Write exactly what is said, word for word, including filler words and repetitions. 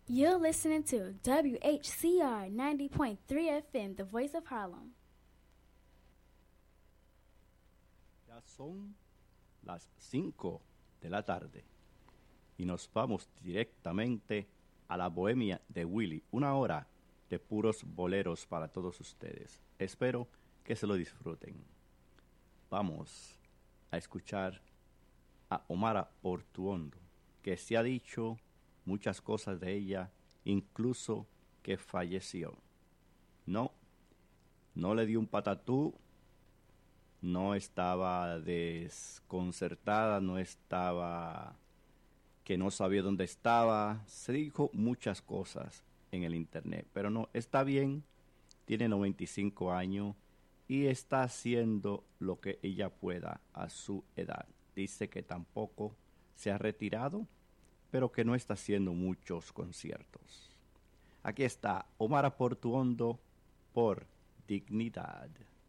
You're listening to W H C R ninety point three F M, The Voice of Harlem. Ya son las cinco de la tarde y nos vamos directamente a la Bohemia de Willy, una hora de puros boleros para todos ustedes. Espero que se lo disfruten. Vamos a escuchar a Omara Portuondo, que se ha dicho muchas cosas de ella, incluso que falleció. No, no le dio un patatú, no estaba desconcertada, no estaba que no sabía dónde estaba. Se dijo muchas cosas en el internet, pero no, está bien, tiene noventa y cinco años y está haciendo lo que ella pueda a su edad. Dice que tampoco se ha retirado, pero que no está haciendo muchos conciertos. Aquí está Omara Portuondo por Dignidad.